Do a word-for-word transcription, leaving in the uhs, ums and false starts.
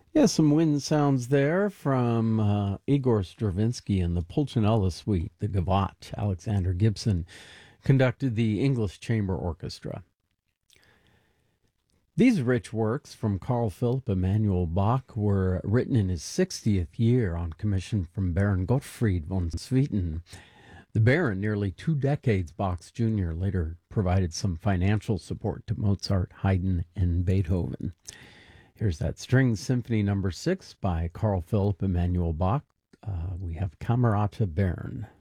Yeah, some wind sounds there from uh, Igor Stravinsky and the Pulcinella Suite, the Gavotte. Alexander Gibson conducted the English Chamber Orchestra. These rich works from Carl Philipp Emanuel Bach were written in his sixtieth year on commission from Baron Gottfried von Swieten. The Baron, nearly two decades Bach's junior, later provided some financial support to Mozart, Haydn, and Beethoven. Here's that String Symphony Number Six by Carl Philipp Emanuel Bach. Uh, we have Camerata Bern.